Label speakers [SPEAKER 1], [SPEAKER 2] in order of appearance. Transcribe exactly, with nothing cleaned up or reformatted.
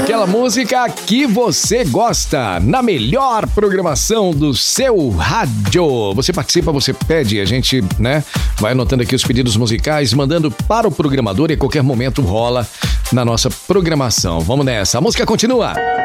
[SPEAKER 1] Aquela música que você gosta, na melhor programação do seu rádio. Você participa, você pede, a gente, né, vai anotando aqui os pedidos musicais, mandando para o programador e a qualquer momento rola na nossa programação. Vamos nessa, a música continua.